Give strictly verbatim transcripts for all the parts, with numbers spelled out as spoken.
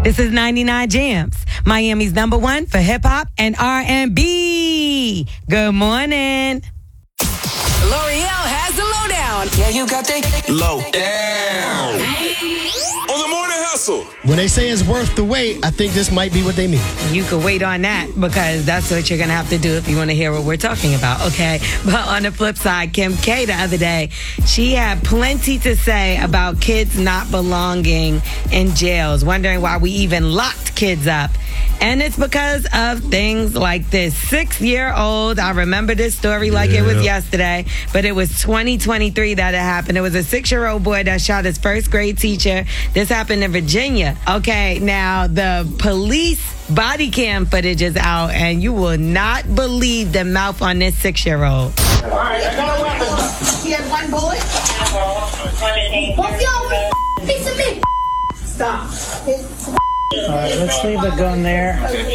This is ninety-nine Jams, Miami's number one for hip-hop and R and B. Good morning. L'Oreal has the lowdown. Yeah, you got the low down. On the morning hustle. When they say it's worth the wait, I think this might be what they mean. You could wait on that because that's what you're going to have to do if you want to hear what we're talking about, okay? But on the flip side, Kim K the other day, she had plenty to say about kids not belonging in jails, wondering why we even locked kids up. And it's because of things like this. Six-year-old, I remember this story like yeah. it was yesterday, but it was twenty twenty-three that it happened. It was a six-year-old boy that shot his first grade teacher. This happened in Virginia. Okay, now the police body cam footage is out, and you will not believe the mouth on this six-year-old. All right, I got a weapon. He had one bullet. What's your piece of meat? Stop. All right, let's leave the gun there.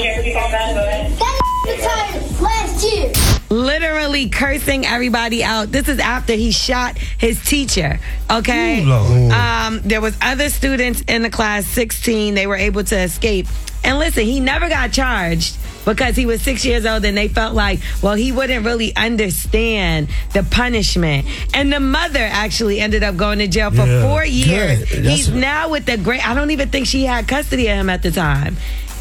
Last year. Literally cursing everybody out. This is after he shot his teacher. Okay. Ooh, um, there was other students in the class, sixteen. They were able to escape. And listen, he never got charged because he was six years old and they felt like, well, he wouldn't really understand the punishment. And the mother actually ended up going to jail for yeah, four years. He's a- now with the great, I don't even think she had custody of him at the time.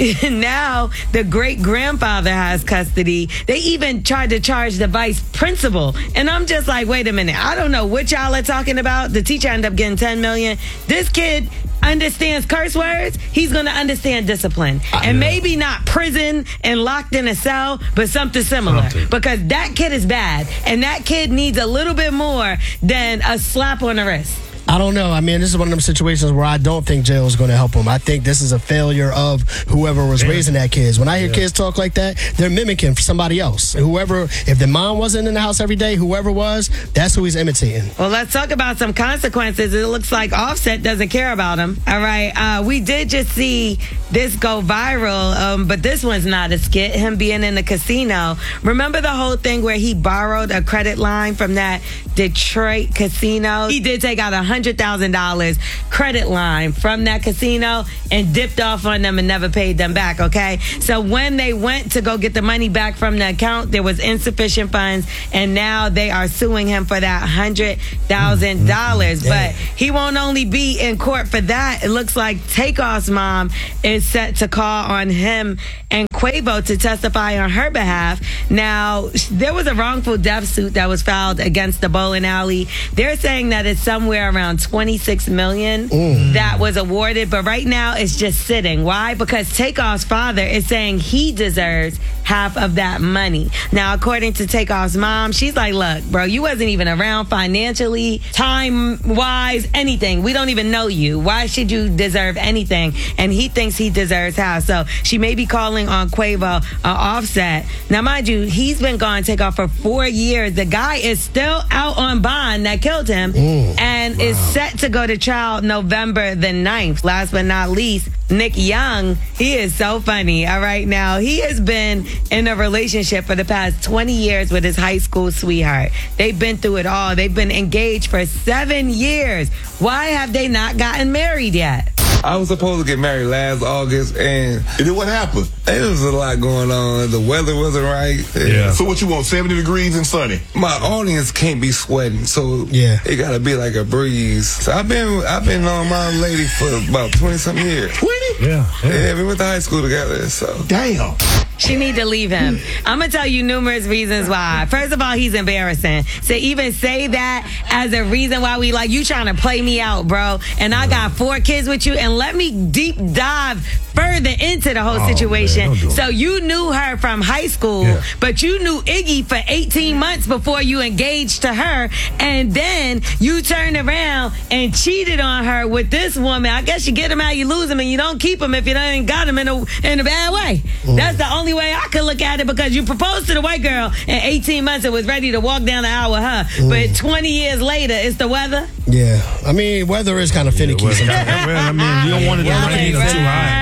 Now the great grandfather has custody. They even tried to charge the vice principal. And I'm just like, wait a minute. I don't know what y'all are talking about. The teacher ended up getting ten million dollars. This kid understands curse words. He's going to understand discipline. And maybe not prison and locked in a cell, but something similar. Something. Because that kid is bad. And that kid needs a little bit more than a slap on the wrist. I don't know. I mean, this is one of them situations where I don't think jail is going to help him. I think this is a failure of whoever was Damn. raising that kids. When I hear yeah. kids talk like that, they're mimicking somebody else. Whoever, if the mom wasn't in the house every day, whoever was, that's who he's imitating. Well, let's talk about some consequences. It looks like Offset doesn't care about him. All right. Uh, we did just see this go viral, um, but this one's not a skit. Him being in the casino. Remember the whole thing where he borrowed a credit line from that Detroit casino? He did take out a one hundred thousand dollars credit line from that casino and dipped off on them and never paid them back, okay? So when they went to go get the money back from the account, there was insufficient funds, and now they are suing him for that one hundred thousand dollars. But he won't only be in court for that. It looks like Takeoff's mom is set to call on him and Quavo to testify on her behalf. Now, there was a wrongful death suit that was filed against the bowling alley. They're saying that it's somewhere around twenty-six million dollars that was awarded, but right now it's just sitting. Why? Because Takeoff's father is saying he deserves half of that money. Now, according to Takeoff's mom, she's like, look, bro, you wasn't even around financially, time-wise, anything. We don't even know you. Why should you deserve anything? And he thinks he deserves half. So she may be calling on Quavo uh, Offset. Now, mind you, he's been gone Takeoff for four years. The guy is still out on bond that killed him. Mm. And wow. is set to go to trial November the ninth. Last but not least, Nick Young, he is so funny. All right, now, he has been in a relationship for the past twenty years with his high school sweetheart. They've been through it all. They've been engaged for seven years. Why have they not gotten married yet? I was supposed to get married last August, and, and then what happened? There was a lot going on. The weather wasn't right. Yeah. So what you want, seventy degrees and sunny? My audience can't be sweating, so yeah. it got to be like a breeze. So I've been I've been on my lady for about twenty-something years. twenty? Yeah, yeah. Yeah, we went to high school together, so. Damn. She need to leave him. I'm going to tell you numerous reasons why. First of all, he's embarrassing. To even say that as a reason why we like, you trying to play me out, bro. And I got four kids with you. And let me deep dive further into the whole oh, situation. Man, so you knew her from high school, yeah. but you knew Iggy for eighteen months before you engaged to her. And then you turned around and cheated on her with this woman. I guess you get him out, you lose him, and you don't keep him if you ain't got him in a, in a bad way. Mm. That's the only way I could look at it, because you proposed to the white girl in eighteen months and was ready to walk down the aisle with her. Mm. But twenty years later, it's the weather. Yeah. I mean, weather is kind of finicky. Yeah, well, I mean, you don't want it to rain too high.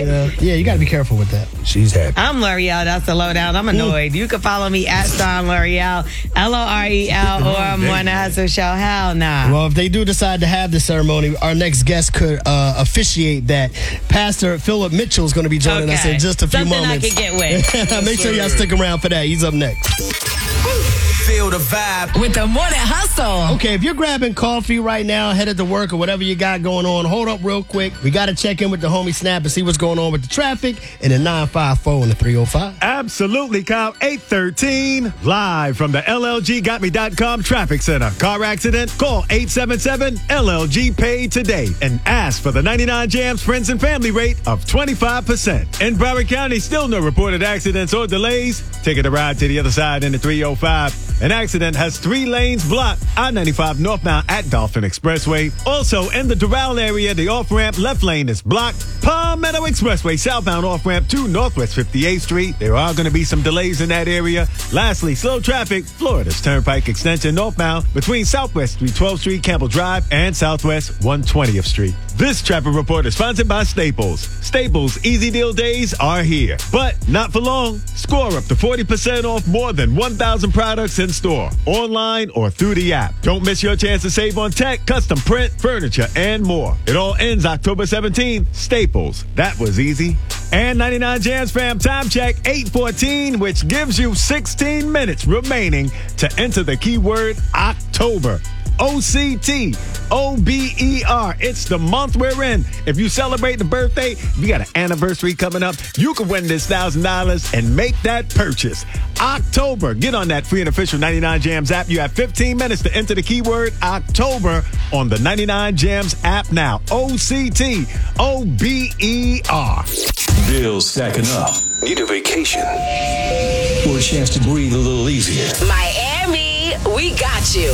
You know? Yeah, you got to be careful with that. She's happy. I'm L'Oreal. That's the lowdown. I'm annoyed. You can follow me at Sean L'Oreal, L O R E L, or I'm on the Hustle Show. Hell nah. Well, if they do decide to have the ceremony, our next guest could uh, officiate that. Pastor Philip Mitchell is going to be joining us Okay. in just a few Something moments. I can get with. Make sure y'all stick around for that. He's up next. Feel the vibe. With the Morning Hustle. Okay, if you're grabbing coffee right now, headed to work or whatever you got going on, hold up real quick. We got to check in with the homie Snap and see what's going on with the traffic in the nine five four and the three oh five. Absolutely, Kyle. eight thirteen, live from the L L G got me dot com Traffic Center. Car accident? Call eight seven seven L L G Pay today and ask for the ninety-nine Jams Friends and Family rate of twenty-five percent. In Broward County, still no reported accidents or delays. Taking a ride to the other side in the three oh five. An accident has three lanes blocked. I ninety-five northbound at Dolphin Expressway. Also, in the Doral area, the off-ramp left lane is blocked. Palmetto Expressway southbound off-ramp to Northwest fifty-eighth Street. There are going to be some delays in that area. Lastly, slow traffic, Florida's Turnpike Extension northbound between Southwest three twelfth Street, Campbell Drive, and Southwest one twentieth Street. This traffic report is sponsored by Staples. Staples Easy Deal Days are here, but not for long. Score up to forty percent off more than one thousand products in store, online, or through the app. Don't miss your chance to save on tech, custom print, furniture, and more. It all ends October seventeenth. Staples. That was easy. And ninety-nine Jams fam, time check eight fourteen, which gives you sixteen minutes remaining to enter the keyword October. O C T O B E R. It's the month we're in. If you celebrate the birthday, if you got an anniversary coming up, you can win this one thousand dollars and make that purchase. October. Get on that free and official ninety-nine Jams app. You have fifteen minutes to enter the keyword October on the ninety-nine Jams app now. O C T O B E R. Bills stacking up. Need a vacation or a chance to breathe a little easier. Miami, we got you.